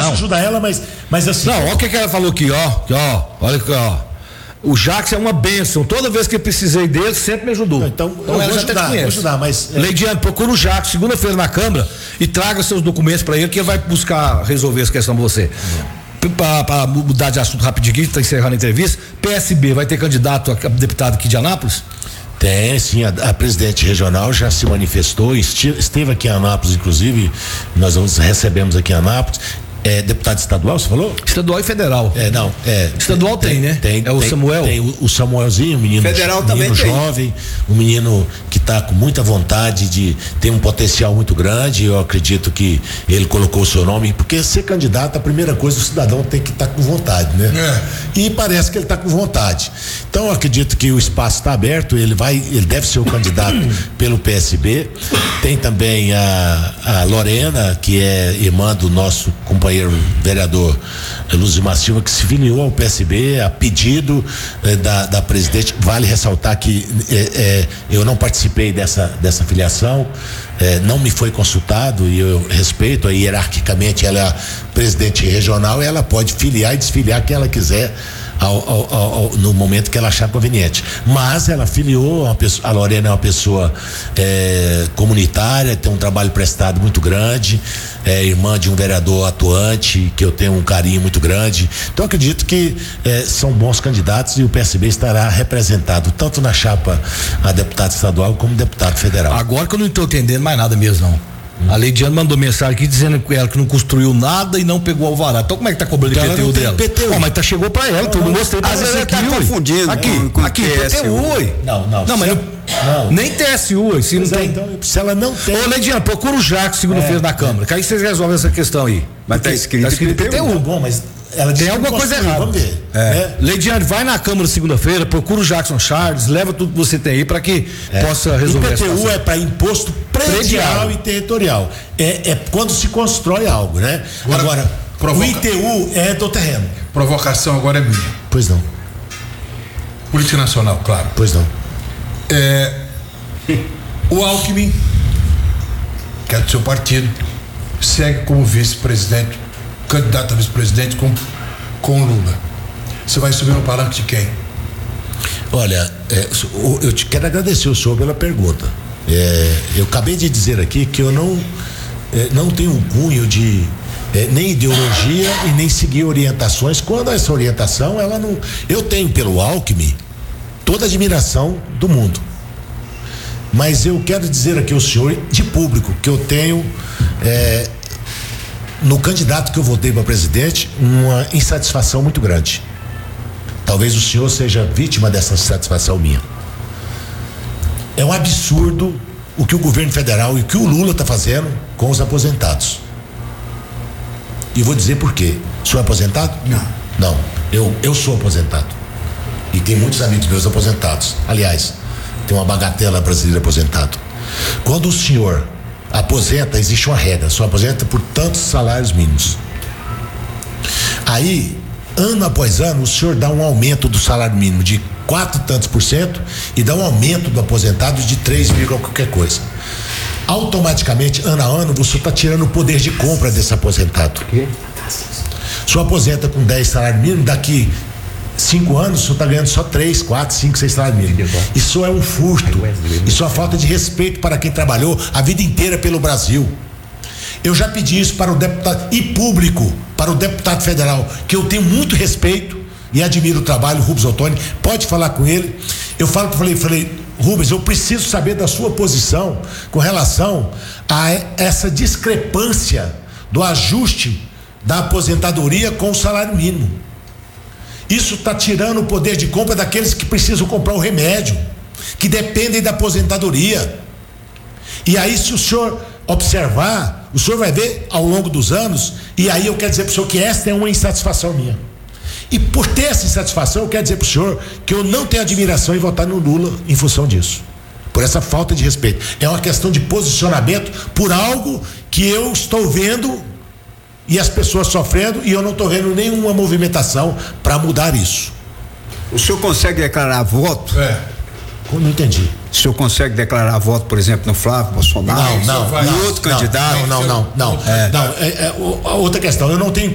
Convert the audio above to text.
posso ajudar ela, mas assim. Não, olha o que ela falou aqui, ó. Olha aqui, ó. O Jacques é uma bênção. Toda vez que eu precisei dele, sempre me ajudou. Então eu vou ajudar, mas. Leidiane, procura o Jacques segunda-feira na Câmara e traga seus documentos para ele, que ele vai buscar resolver essa questão pra você. Para mudar de assunto rapidinho, está encerrando a entrevista. PSB vai ter candidato a deputado aqui de Anápolis? Tem, sim, a presidente regional já se manifestou, esteve aqui em Anápolis, inclusive, nós recebemos aqui em Anápolis. Deputado estadual, você falou? Estadual e federal. Estadual tem, né? É o Samuel. Tem o Samuelzinho, um menino, federal menino também jovem, um menino que está com muita vontade de ter um potencial muito grande. Eu acredito que ele colocou o seu nome, porque ser candidato, a primeira coisa, o cidadão tem que estar com vontade, né? E parece que ele está com vontade. Então eu acredito que o espaço está aberto, ele deve ser o candidato pelo PSB. Tem também a Lorena, que é irmã do nosso companheiro vereador Luzimar Silva, que se filiou ao PSB a pedido da presidente. Vale ressaltar que eu não participei dessa filiação, não me foi consultado, e eu respeito, hierarquicamente ela é a presidente regional, ela pode filiar e desfiliar quem ela quiser no momento que ela achar conveniente, mas ela filiou a Lorena é uma pessoa comunitária, tem um trabalho prestado muito grande, é irmã de um vereador atuante que eu tenho um carinho muito grande, então acredito que são bons candidatos e o PSB estará representado tanto na chapa a deputado estadual como deputado federal. Agora que eu não estou entendendo mais nada mesmo, não. A Leidiane mandou mensagem aqui dizendo que ela que não construiu nada e não pegou o alvará. Então como é que tá cobrando o IPTU dela? Mas chegou pra ela, tudo mostrei pra você. Às vezes aqui, tá confundindo. Aqui, IPTU, Não, mas nem TSU, se não tem. Então, se ela não tem. Ô, Leidiane, procura o Jacques segunda-feira na Câmara, que aí vocês resolvem essa questão aí. Mas tá escrito IPTU. Bom, mas ela tem alguma coisa errada. Vamos ver. Leidiane, vai na Câmara segunda-feira, procura o Jackson Charles, leva tudo que você tem aí para que possa resolver essa situação. IPTU é para imposto predial e territorial. É quando se constrói algo, né? Agora o ITU é do terreno. Provocação agora é minha. Pois não. Política nacional, claro. Pois não. O Alckmin, que é do seu partido, segue como vice-presidente, candidato a vice-presidente com Lula. Você vai subir no palanque de quem? Olha, eu te quero agradecer o senhor pela pergunta. Eu acabei de dizer aqui que eu não tenho um cunho de nem ideologia e nem seguir orientações, quando essa orientação ela não. Eu tenho pelo Alckmin toda a admiração do mundo, mas eu quero dizer aqui ao senhor de público que eu tenho no candidato que eu votei para presidente uma insatisfação muito grande. Talvez o senhor seja vítima dessa insatisfação minha. É um absurdo o que o governo federal e o que o Lula está fazendo com os aposentados. E vou dizer por quê. O senhor é aposentado? Não. Eu sou aposentado. E tem muitos amigos meus aposentados. Aliás, tem uma bagatela brasileira aposentado. Quando o senhor aposenta, existe uma regra, só aposenta por tantos salários mínimos. Aí, ano após ano, o senhor dá um aumento do salário mínimo de 4 tantos por cento e dá um aumento do aposentado de 3, qualquer coisa. Automaticamente, ano a ano, você está tirando o poder de compra desse aposentado. O senhor aposenta com 10 salários mínimos, daqui 5 anos, o senhor está ganhando só 3, 4, 5, 6 salários mínimos. Isso é um furto. Isso é uma falta de respeito para quem trabalhou a vida inteira pelo Brasil. Eu já pedi isso para o deputado e público, para o deputado federal, que eu tenho muito respeito e admiro o trabalho, Rubens Ottoni, pode falar com ele. Eu falei, Rubens, eu preciso saber da sua posição com relação a essa discrepância do ajuste da aposentadoria com o salário mínimo. Isso está tirando o poder de compra daqueles que precisam comprar o remédio, que dependem da aposentadoria. E aí, se o senhor observar, o senhor vai ver ao longo dos anos, e aí eu quero dizer para o senhor que esta é uma insatisfação minha. E por ter essa insatisfação, eu quero dizer para o senhor que eu não tenho admiração em votar no Lula em função disso, por essa falta de respeito. É uma questão de posicionamento por algo que eu estou vendo e as pessoas sofrendo, e eu não estou vendo nenhuma movimentação para mudar isso. O senhor consegue declarar voto? Não entendi. O senhor consegue declarar voto, por exemplo, no Flávio Bolsonaro? Não. E outro candidato? Não. Outra questão, eu não tenho